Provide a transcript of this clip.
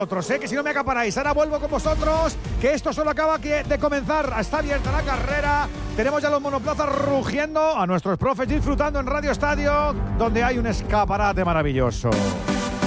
Sé que si no me acaparáis, ahora vuelvo con vosotros, que esto solo acaba de comenzar. Está abierta la carrera, tenemos ya los monoplazas rugiendo, a nuestros profes disfrutando en Radio Estadio, donde hay un escaparate maravilloso.